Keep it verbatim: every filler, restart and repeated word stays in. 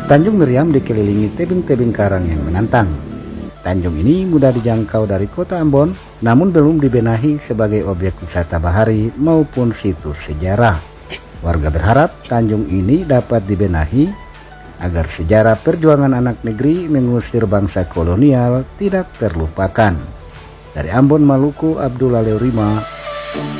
Tanjung Meriam dikelilingi tebing-tebing karang yang menantang. Tanjung ini mudah dijangkau dari kota Ambon, namun belum dibenahi sebagai objek wisata bahari maupun situs sejarah. Warga berharap Tanjung ini dapat dibenahi agar sejarah perjuangan anak negeri mengusir bangsa kolonial tidak terlupakan. Dari Ambon, Maluku, Abdullah Leurima.